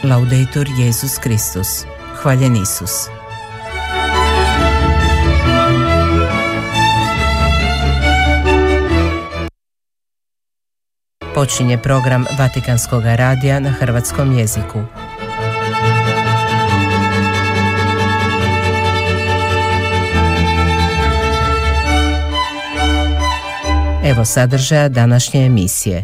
Laudetur Jesus Kristus. Hvaljen Isus. Počinje program Vatikanskog radija na hrvatskom jeziku. Evo sadržaja današnje emisije.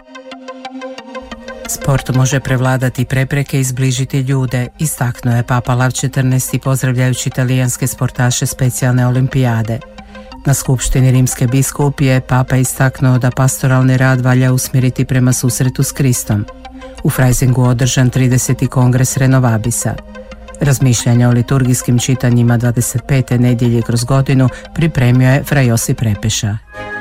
Sport može prevladati prepreke i zbližiti ljude, istaknuo je Papa Lav XIV pozdravljajući talijanske sportaše specijalne olimpijade. Na skupštini Rimske biskupije Papa istaknuo da pastoralni rad valja usmjeriti prema susretu s Kristom. U Freisingu održan 30. kongres Renovabisa. Razmišljanja o liturgijskim čitanjima 25. nedjelje kroz godinu pripremio je fra Josip Repeša.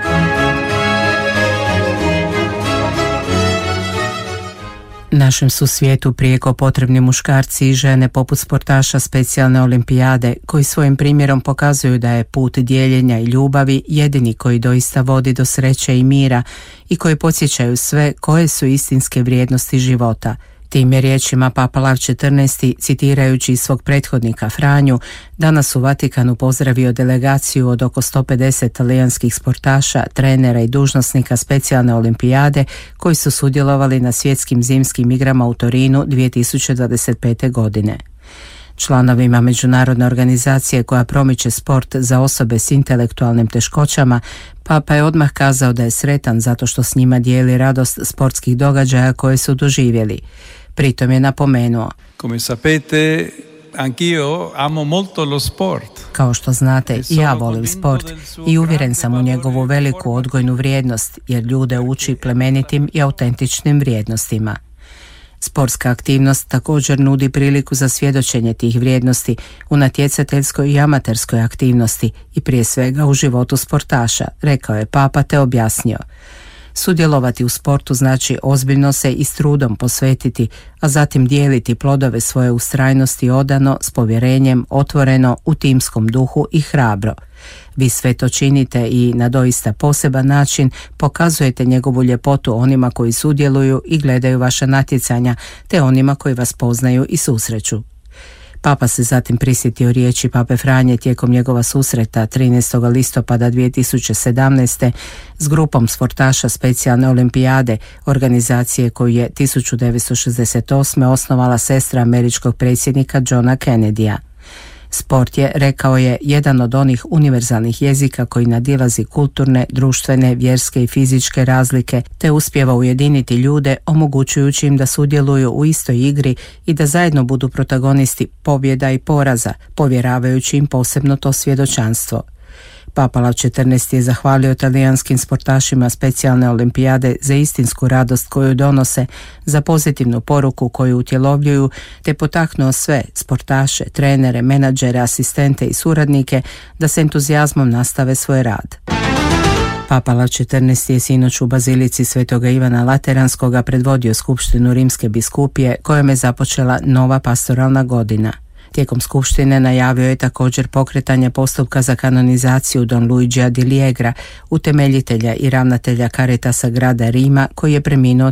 Našem su svijetu prijeko potrebni muškarci i žene poput sportaša specijalne olimpijade koji svojim primjerom pokazuju da je put dijeljenja i ljubavi jedini koji doista vodi do sreće i mira i koji podsjećaju sve koje su istinske vrijednosti života. Tim je riječima Papa Lav XIV, citirajući svog prethodnika Franju, danas u Vatikanu pozdravio delegaciju od oko 150 talijanskih sportaša, trenera i dužnosnika specijalne olimpijade koji su sudjelovali na svjetskim zimskim igrama u Torinu 2025. godine. Članovima međunarodne organizacije koja promiče sport za osobe s intelektualnim teškoćama, Papa je odmah kazao da je sretan zato što s njima dijeli radost sportskih događaja koje su doživjeli. Pritom je napomenuo: Come sapete, anch'io amo molto lo sport. Kao što znate, i ja volim sport i uvjeren sam u njegovu veliku odgojnu vrijednost jer ljude uči plemenitim i autentičnim vrijednostima. Sportska aktivnost također nudi priliku za svjedočenje tih vrijednosti u natjecateljskoj i amaterskoj aktivnosti i prije svega u životu sportaša, rekao je Papa te objasnio. Sudjelovati u sportu znači ozbiljno se i s trudom posvetiti, a zatim dijeliti plodove svoje ustrajnosti odano, s povjerenjem, otvoreno, u timskom duhu i hrabro. Vi sve to činite i na doista poseban način pokazujete njegovu ljepotu onima koji sudjeluju i gledaju vaša natjecanja, te onima koji vas poznaju i susreću. Papa se zatim prisjetio riječi Pape Franje tijekom njegova susreta 13. listopada 2017. s grupom sportaša specijalne olimpijade, organizacije koju je 1968. osnovala sestra američkog predsjednika Johna Kennedyja. Sport je, rekao je, jedan od onih univerzalnih jezika koji nadilazi kulturne, društvene, vjerske i fizičke razlike, te uspijeva ujediniti ljude, omogućujući im da sudjeluju u istoj igri i da zajedno budu protagonisti pobjeda i poraza, povjeravajući im posebno to svjedočanstvo. Papa Lav XIV je zahvalio talijanskim sportašima specijalne olimpijade za istinsku radost koju donose, za pozitivnu poruku koju utjelovljuju, te potaknuo sve sportaše, trenere, menadžere, asistente i suradnike da s entuzijazmom nastave svoj rad. Papa Lav XIV je sinoć u bazilici Svetoga Ivana Lateranskoga predvodio skupštinu Rimske biskupije kojom je započela nova pastoralna godina. Tijekom skupštine najavio je također pokretanje postupka za kanonizaciju Don Luigija di Liegra, utemeljitelja i ravnatelja Caritasa grada Rima, koji je preminuo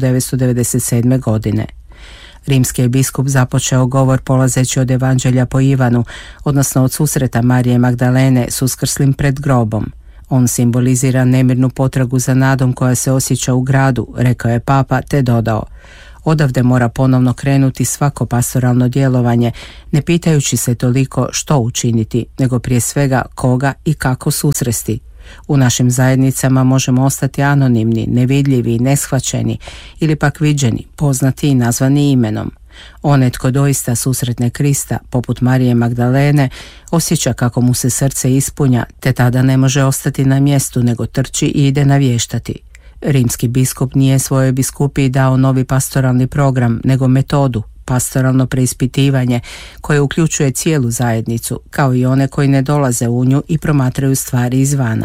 1997. godine. Rimski je biskup započeo govor polazeći od Evanđelja po Ivanu, odnosno od susreta Marije Magdalene s uskrslim pred grobom. On simbolizira nemirnu potragu za nadom koja se osjeća u gradu, rekao je Papa, te dodao: odavde mora ponovno krenuti svako pastoralno djelovanje, ne pitajući se toliko što učiniti, nego prije svega koga i kako susresti. U našim zajednicama možemo ostati anonimni, nevidljivi i neshvaćeni, ili pak viđeni, poznati i nazvani imenom. Onaj tko doista susretne Krista, poput Marije Magdalene, osjeća kako mu se srce ispunja, te tada ne može ostati na mjestu, nego trči i ide navještati. Rimski biskup nije svojoj biskupiji dao novi pastoralni program, nego metodu, pastoralno preispitivanje, koje uključuje cijelu zajednicu, kao i one koji ne dolaze u nju i promatraju stvari izvana.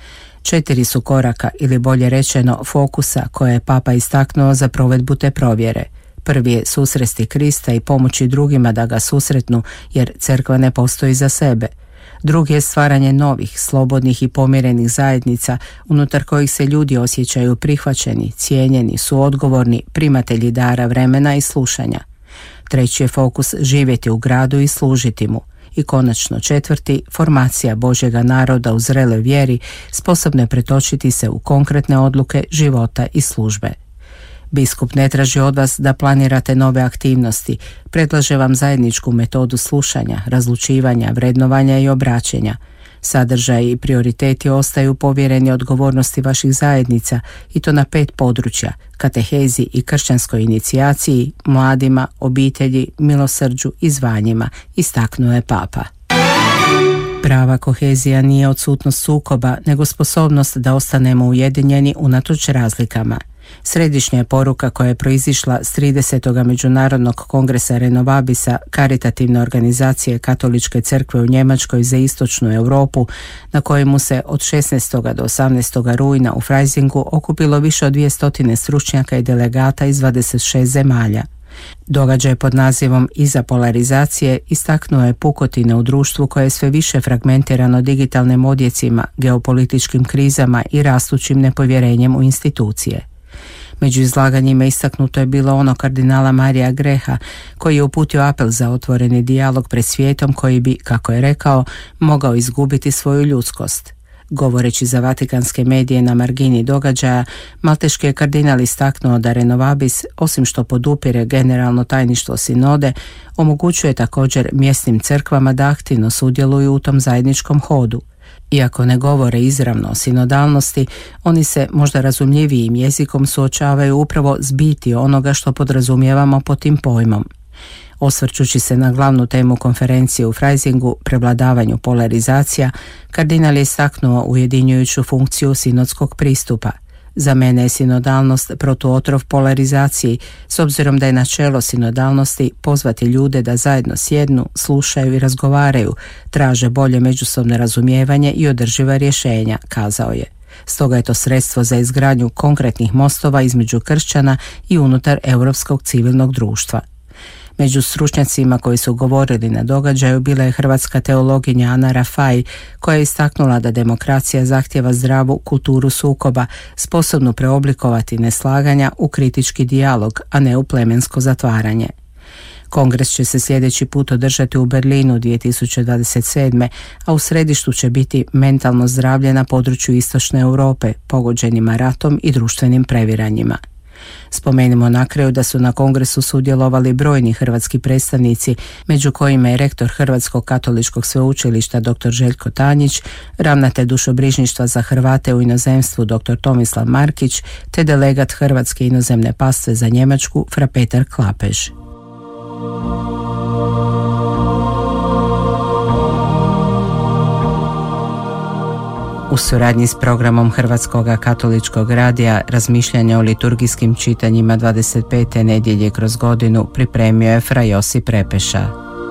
4 su koraka, ili bolje rečeno fokusa, koje je Papa istaknuo za provedbu te provjere. Prvi je susresti Krista i pomoći drugima da ga susretnu, jer crkva ne postoji za sebe. Drugi je stvaranje novih, slobodnih i pomirenih zajednica unutar kojih se ljudi osjećaju prihvaćeni, cijenjeni, suodgovorni, primatelji dara vremena i slušanja. Treći je fokus živjeti u gradu i služiti mu. I konačno četvrti, formacija Božjega naroda u zreloj vjeri sposobne pretočiti se u konkretne odluke života i službe. Biskup ne traži od vas da planirate nove aktivnosti, predlaže vam zajedničku metodu slušanja, razlučivanja, vrednovanja i obraćenja. Sadržaj i prioriteti ostaju povjereni odgovornosti vaših zajednica i to na 5 područja: katehezi i kršćanskoj inicijaciji, mladima, obitelji, milosrđu i zvanjima, istaknuo je Papa. Prava kohezija nije odsutnost sukoba, nego sposobnost da ostanemo ujedinjeni unatoč razlikama. Središnja je poruka koja je proizišla s 30. Međunarodnog kongresa Renovabisa, karitativne organizacije Katoličke crkve u Njemačkoj za istočnu Europu, na kojemu se od 16. do 18. rujna u Freisingu okupilo više od 200 stručnjaka i delegata iz 26 zemalja. Događaj pod nazivom Iza polarizacije istaknuo je pukotine u društvu koje je sve više fragmentirano digitalnim odjecima, geopolitičkim krizama i rastućim nepovjerenjem u institucije. Među izlaganjima istaknuto je bilo ono kardinala Marija Greha, koji je uputio apel za otvoreni dijalog pred svijetom koji bi, kako je rekao, mogao izgubiti svoju ljudskost. Govoreći za vatikanske medije na margini događaja, malteški je kardinal istaknuo da Renovabis, osim što podupire generalno tajništvo sinode, omogućuje također mjesnim crkvama da aktivno sudjeluju u tom zajedničkom hodu. Iako ne govore izravno o sinodalnosti, oni se možda razumljivijim jezikom suočavaju upravo s biti onoga što podrazumijevamo pod tim pojmom. Osvrćući se na glavnu temu konferencije u Freisingu, prevladavanju polarizacija, kardinal je istaknuo ujedinjujuću funkciju sinodskog pristupa. Za mene je sinodalnost protuotrov polarizaciji, s obzirom da je načelo sinodalnosti pozvati ljude da zajedno sjednu, slušaju i razgovaraju, traže bolje međusobno razumijevanje i održiva rješenja, kazao je. Stoga je to sredstvo za izgradnju konkretnih mostova između kršćana i unutar europskog civilnog društva. Među stručnjacima koji su govorili na događaju bila je hrvatska teologinja Ana Rafaj, koja je istaknula da demokracija zahtijeva zdravu kulturu sukoba, sposobnu preoblikovati neslaganja u kritički dijalog, a ne u plemensko zatvaranje. Kongres će se sljedeći put održati u Berlinu 2027. a u središtu će biti mentalno zdravlje na području istočne Europe, pogođenima ratom i društvenim previranjima. Spomenimo na kraju da su na kongresu sudjelovali brojni hrvatski predstavnici, među kojima je rektor Hrvatskog katoličkog sveučilišta dr. Željko Tanjić, ravnatelj dušobrižništva za Hrvate u inozemstvu dr. Tomislav Markić, te delegat Hrvatske inozemne pastve za Njemačku fra Petar Klapež. U suradnji s programom Hrvatskog katoličkog radija razmišljanja o liturgijskim čitanjima 25. nedjelje kroz godinu pripremio je fra Josip Repeša.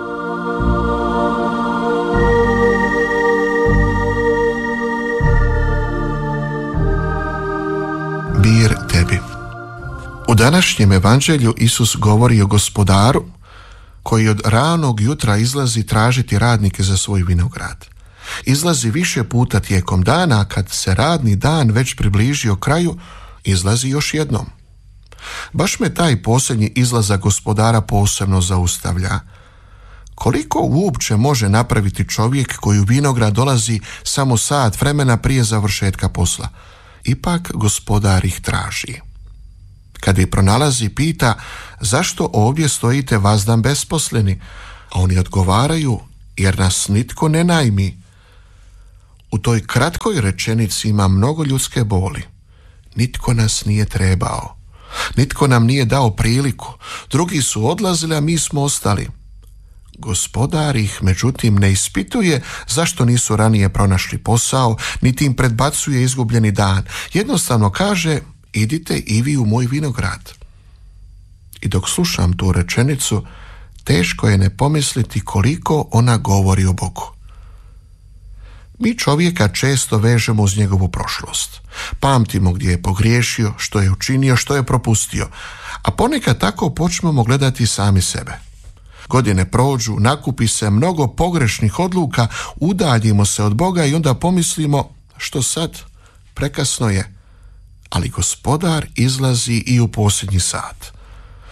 Mir tebi. U današnjem evanđelju Isus govori o gospodaru koji od ranog jutra izlazi tražiti radnike za svoj vinograd. Izlazi više puta tijekom dana, a kad se radni dan već približio kraju, izlazi još jednom. Baš me taj posljednji izlazak gospodara posebno zaustavlja. Koliko uopće može napraviti čovjek koji u vinograd dolazi samo sat vremena prije završetka posla? Ipak gospodar ih traži. Kad ih pronalazi, pita: zašto ovdje stojite vazdan besposleni? A oni odgovaraju: jer nas nitko ne najmi. U toj kratkoj rečenici ima mnogo ljudske boli. Nitko nas nije trebao. Nitko nam nije dao priliku. Drugi su odlazili, a mi smo ostali. Gospodar ih, međutim, ne ispituje zašto nisu ranije pronašli posao, niti im predbacuje izgubljeni dan. Jednostavno kaže: idite i vi u moj vinograd. I dok slušam tu rečenicu, teško je ne pomisliti koliko ona govori o Bogu. Mi čovjeka često vežemo uz njegovu prošlost. Pamtimo gdje je pogriješio, što je učinio, što je propustio, a ponekad tako počnemo gledati sami sebe. Godine prođu, nakupi se mnogo pogrešnih odluka, udaljimo se od Boga i onda pomislimo: što sad? Prekasno je. Ali gospodar izlazi i u posljednji sat.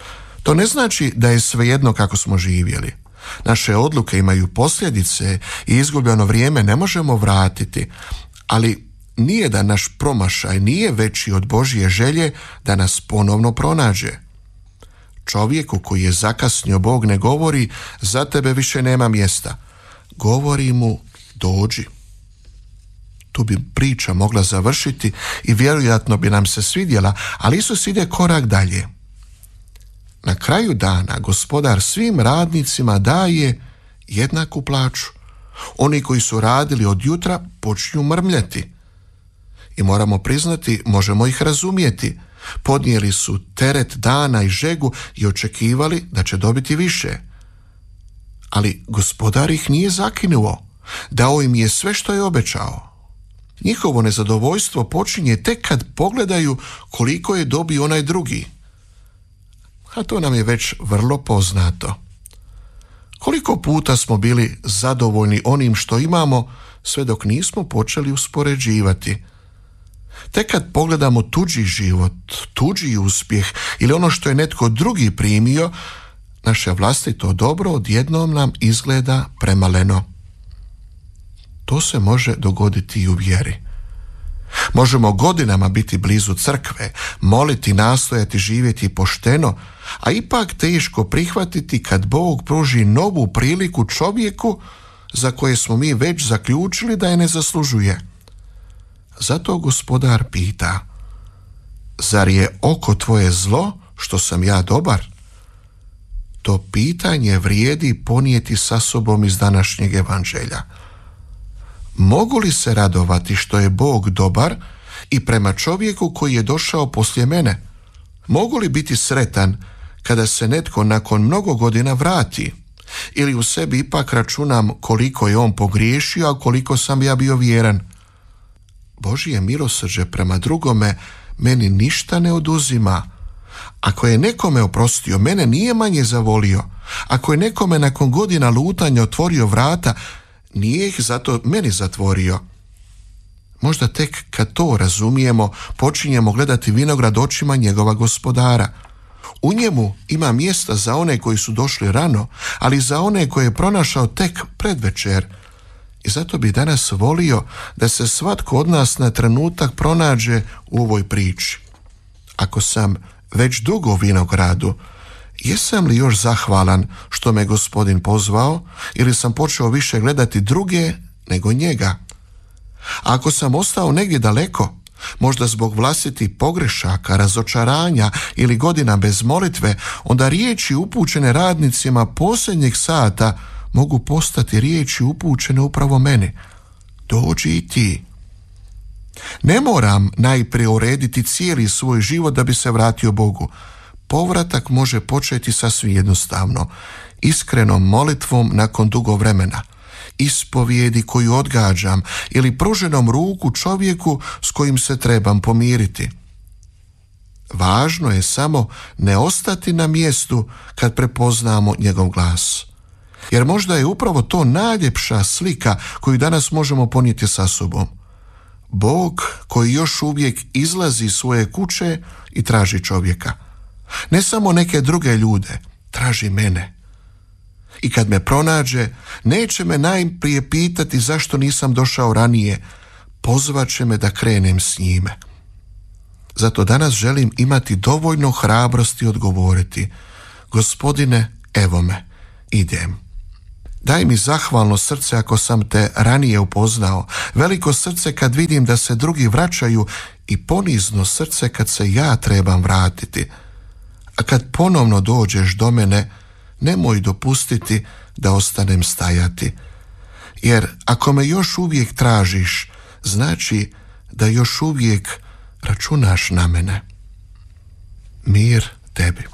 To ne znači da je svejedno kako smo živjeli. Naše odluke imaju posljedice i izgubljeno vrijeme ne možemo vratiti, ali nije da naš promašaj nije veći od Božje želje da nas ponovno pronađe. Čovjeku koji je zakasnio Bog ne govori za tebe više nema mjesta. Govori mu dođi. Tu bi priča mogla završiti i vjerojatno bi nam se svidjela, ali Isus ide korak dalje. Na kraju dana Gospodar svim radnicima daje jednaku plaću. Oni koji su radili od jutra počinju mrmljati. I moramo priznati, možemo ih razumjeti. Podnijeli su teret dana i žegu i očekivali da će dobiti više. Ali Gospodar ih nije zakinuo. Dao im je sve što je obećao. Njihovo nezadovoljstvo počinje tek kad pogledaju koliko je dobio onaj drugi. A to nam je već vrlo poznato. Koliko puta smo bili zadovoljni onim što imamo, sve dok nismo počeli uspoređivati. Tek kad pogledamo tuđi život, tuđi uspjeh ili ono što je netko drugi primio, naše vlastito dobro odjednom nam izgleda premaleno. To se može dogoditi i u vjeri. Možemo godinama biti blizu crkve, moliti, nastojati živjeti pošteno, a ipak teško prihvatiti kad Bog pruži novu priliku čovjeku za koje smo mi već zaključili da je ne zaslužuje. Zato Gospodar pita: zar je oko tvoje zlo što sam ja dobar? To pitanje vrijedi ponijeti sa sobom iz današnjeg evanđelja. Mogu li se radovati što je Bog dobar i prema čovjeku koji je došao poslije mene? Mogu li biti sretan kada se netko nakon mnogo godina vrati? Ili u sebi ipak računam koliko je on pogriješio, a koliko sam ja bio vjeran? Božje milosrđe prema drugome meni ništa ne oduzima. Ako je nekome oprostio, mene nije manje zavolio. Ako je nekome nakon godina lutanja otvorio vrata, nije ih zato meni zatvorio. Možda tek kad to razumijemo, počinjemo gledati vinograd očima njegova Gospodara. U njemu ima mjesta za one koji su došli rano, ali za one koje je pronašao tek predvečer. I zato bi danas volio da se svatko od nas na trenutak pronađe u ovoj priči. Ako sam već dugo u vinogradu, jesam li još zahvalan što me Gospodin pozvao ili sam počeo više gledati druge nego njega? A ako sam ostao negdje daleko, možda zbog vlastitih pogrešaka, razočaranja ili godina bez molitve, onda riječi upućene radnicima posljednjeg sata mogu postati riječi upućene upravo meni. Dođi i ti. Ne moram najprije urediti cijeli svoj život da bi se vratio Bogu. Povratak može početi sasvim jednostavno, iskrenom molitvom nakon dugo vremena, ispovijedi koju odgađam ili pruženom ruku čovjeku s kojim se trebam pomiriti. Važno je samo ne ostati na mjestu kad prepoznamo njegov glas. Jer možda je upravo to najljepša slika koju danas možemo ponijeti sa sobom. Bog koji još uvijek izlazi iz svoje kuće i traži čovjeka. Ne samo neke druge ljude, traži mene. I kad me pronađe, neće me najprije pitati zašto nisam došao ranije, pozvat će me da krenem s njime. Zato danas želim imati dovoljno hrabrosti odgovoriti: Gospodine, evo me, idem. Daj mi zahvalno srce ako sam te ranije upoznao, veliko srce kad vidim da se drugi vraćaju i ponizno srce kad se ja trebam vratiti. A kad ponovno dođeš do mene, nemoj dopustiti da ostanem stajati. Jer ako me još uvijek tražiš, znači da još uvijek računaš na mene. Mir tebi.